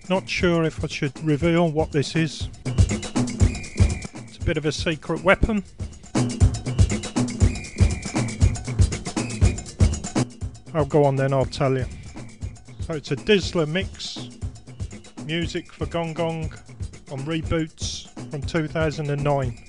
Not sure if I should reveal what this is. It's a bit of a secret weapon. Oh, go on then, I'll tell you. So it's a Dizzler mix, music for Gong Gong on Reboots from 2009.